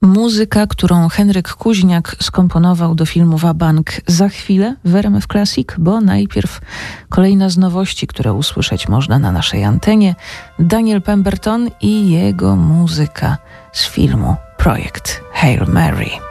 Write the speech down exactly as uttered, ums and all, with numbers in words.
Muzyka, którą Henryk Kuźniak skomponował do filmu Wabank, za chwilę w R M F Classic, bo najpierw kolejna z nowości, które usłyszeć można na naszej antenie. Daniel Pemberton i jego muzyka z filmu Projekt Hail Mary.